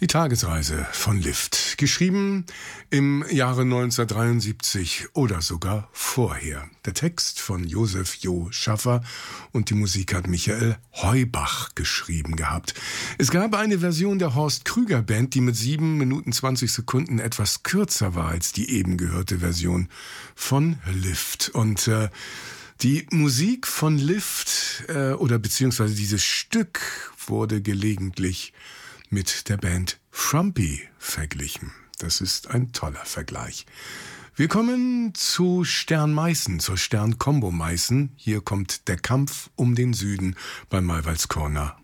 Die Tagesreise von Lift, geschrieben im Jahre 1973 oder sogar vorher. Der Text von Josef Jo Schaffer und die Musik hat Michael Heubach geschrieben gehabt. Es gab eine Version der Horst Krüger Band, die mit 7 Minuten 20 Sekunden etwas kürzer war als die eben gehörte Version von Lift. Und die Musik von Lift oder beziehungsweise dieses Stück wurde gelegentlich mit der Band Frumpy verglichen. Das ist ein toller Vergleich. Wir kommen zu Stern Meißen, zur Stern-Kombo Meißen. Hier kommt der Kampf um den Süden bei Malwalds Corner